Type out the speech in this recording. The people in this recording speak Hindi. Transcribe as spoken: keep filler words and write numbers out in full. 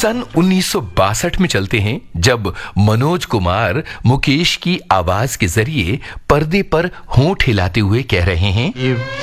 सन उन्नीस सौ बासठ में चलते हैं, जब मनोज कुमार मुकेश की आवाज के जरिए पर्दे पर होंठ हिलाते हुए कह रहे हैं,